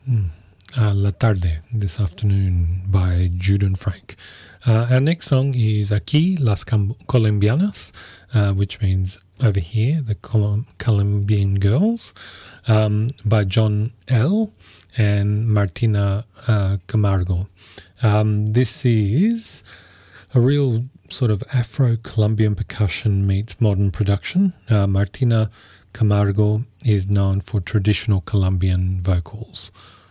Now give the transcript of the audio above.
La Tarde, this afternoon, by Juden Frank. Our next song is Aquí las Colombianas, which means over here, the Colombian Girls, by John L. and Martina Camargo. This is a real sort of Afro-Colombian percussion meets modern production. Martina Camargo is known for traditional Colombian vocals.